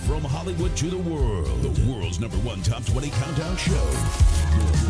From Hollywood to the world, the world's #1 Top 20 Countdown Show.